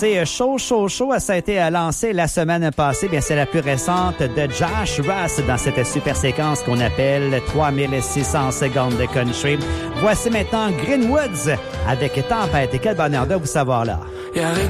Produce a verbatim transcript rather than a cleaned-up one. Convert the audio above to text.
c'est chaud, chaud, chaud. Ça a été lancé la semaine passée. Bien, c'est la plus récente de Josh Russ dans cette super séquence qu'on appelle trois mille six cents secondes de country. Voici maintenant Greenwoods avec Tempête. Et quel bonheur de vous savoir là. Y'a rien